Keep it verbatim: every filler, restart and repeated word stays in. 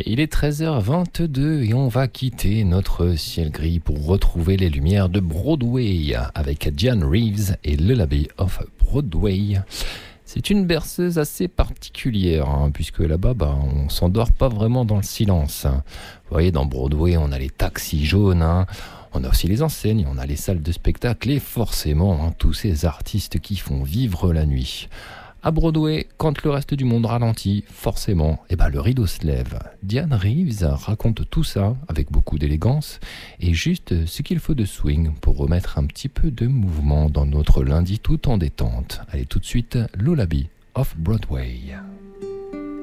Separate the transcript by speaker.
Speaker 1: Il est treize heures vingt-deux et on va quitter notre ciel gris pour retrouver les lumières de Broadway avec Diane Reeves et Lullaby of Broadway. C'est une berceuse assez particulière, hein, puisque là-bas, bah, on ne s'endort pas vraiment dans le silence. Vous voyez, dans Broadway, on a les taxis jaunes, hein, on a aussi les enseignes, on a les salles de spectacle et forcément hein, tous ces artistes qui font vivre la nuit. À Broadway, quand le reste du monde ralentit, forcément, eh ben, le rideau se lève. Diane Reeves raconte tout ça avec beaucoup d'élégance et juste ce qu'il faut de swing pour remettre un petit peu de mouvement dans notre lundi tout en détente. Allez tout de suite, Lullaby of Broadway.